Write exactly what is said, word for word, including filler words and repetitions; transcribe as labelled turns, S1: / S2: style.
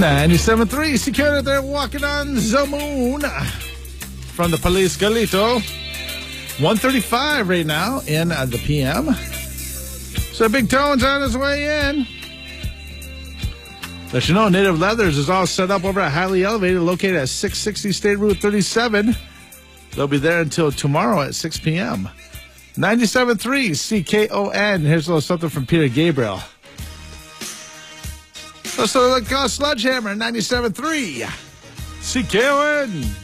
S1: ninety-seven point three, security there walking on the moon. From the Police Galito. one thirty-five right now in uh, the P M. So Big Tone's on his way in. Let you know, Native Leathers is all set up over at Highly Elevated, located at six sixty State Route thirty-seven. They'll be there until tomorrow at six p.m. ninety-seven point three C K O N. Here's a little something from Peter Gabriel. Let's look at Sledgehammer, ninety-seven point three C K O N.